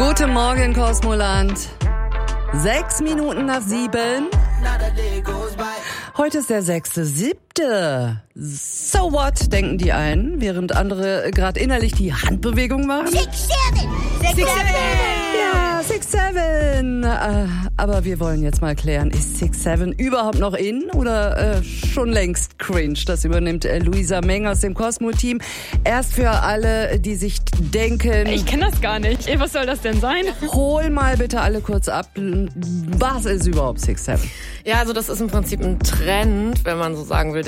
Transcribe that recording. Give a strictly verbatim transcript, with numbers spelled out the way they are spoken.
Guten Morgen, Kosmoland. Sechs Minuten nach sieben. Heute ist der sechste siebte. So what, denken die einen, während andere gerade innerlich die Handbewegung machen. Six, seven. Six, Six, seven. Ja, Six, Seven. Äh, aber wir wollen jetzt mal klären, ist Six, Seven überhaupt noch in oder äh, schon längst cringe? Das übernimmt äh, Luisa Meng aus dem Cosmo-Team. Erst für alle, die sich denken... Ich kenne das gar nicht. Ey, was soll das denn sein? Hol mal bitte alle kurz ab. Was ist überhaupt Six, Seven? Ja, also das ist im Prinzip ein Trend, wenn man so sagen will,